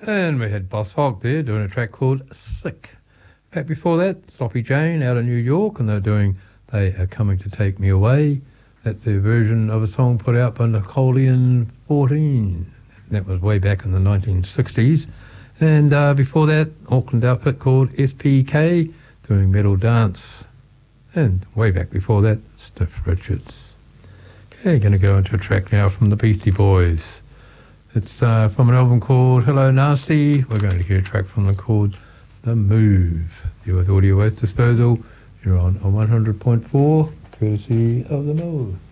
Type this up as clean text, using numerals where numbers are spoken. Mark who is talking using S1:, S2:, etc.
S1: And we had Boss Hogg there doing a track called Sick. Back before that, Sloppy Jane out of New York, and they're doing They Are Coming to Take Me Away. That's their version of a song put out by Napoleon 14. That was way back in the 1960s. And before that, Auckland outfit called SPK doing Metal Dance. And way back before that, Stiff Richards. Okay, going to go into a track now from the Beastie Boys. It's from an album called Hello Nasty. We're going to hear a track from them called The Move. You're with Audio Waste Disposal. You're on 100.4, courtesy of The Move.